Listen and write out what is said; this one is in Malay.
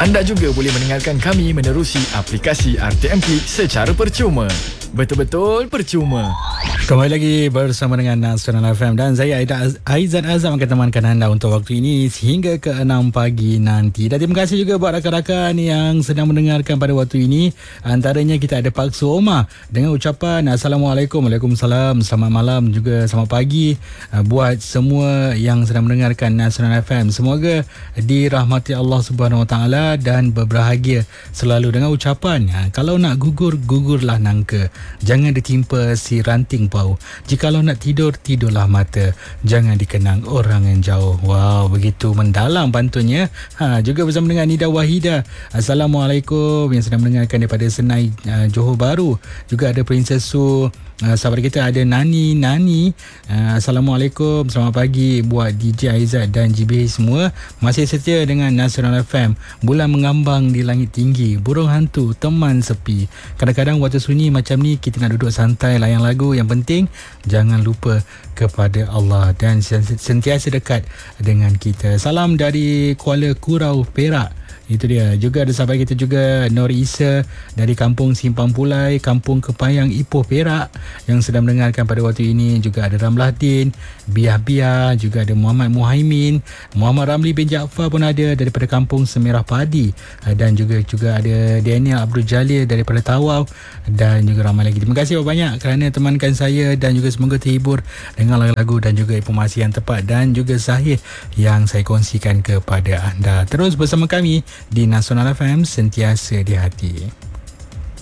Anda juga boleh mendengarkan kami menerusi aplikasi RTM Klik secara percuma. Betul-betul percuma. Kembali lagi bersama dengan Nasional FM dan saya Aizan Azam akan temankan anda untuk waktu ini sehingga ke 6 pagi nanti. Dan terima kasih juga buat rakan-rakan yang sedang mendengarkan pada waktu ini. Antaranya kita ada Pak Suoma dengan ucapan Assalamualaikum, Waalaikumsalam, selamat malam juga selamat pagi buat semua yang sedang mendengarkan Nasional FM. Semoga dirahmati Allah Subhanahu Wa Taala dan berbahagia selalu dengan ucapan kalau nak gugur, gugurlah nangka. Jangan ditimpa si ranting pau. Jikalau nak tidur, tidurlah mata. Jangan dikenang orang yang jauh. Wow, begitu mendalam pantunnya. Juga bersama dengan Nida Wahida. Assalamualaikum yang sedang mendengarkan daripada Senai, Johor Bahru. Juga ada Princess Su. Sahabat kita ada Nani. Assalamualaikum, selamat pagi buat DJ Aizat dan GB semua. Masih setia dengan Nasional FM. Bulan mengambang di langit tinggi, burung hantu teman sepi. Kadang-kadang waktu sunyi macam ni kita nak duduk santai layan lagu. Yang penting jangan lupa kepada Allah dan sentiasa dekat dengan kita. Salam dari Kuala Kurau, Perak. Itu dia. Juga ada sahabat kita juga Nur Isa dari Kampung Simpang Pulai, Kampung Kepayang, Ipoh, Perak yang sedang mendengarkan pada waktu ini. Juga ada Ramlahdin, Biah, juga ada Muhammad Muhaimin, Muhammad Ramli bin Jaafar pun ada daripada Kampung Semerah Padi, dan juga ada Daniel Abdul Jalil daripada Tawau dan juga ramai lagi. Terima kasih banyak kerana temankan saya dan juga semoga terhibur dengan lagu-lagu dan juga informasi yang tepat dan juga sahih yang saya kongsikan kepada anda. Terus bersama kami di Nasional FM, sentiasa di hati.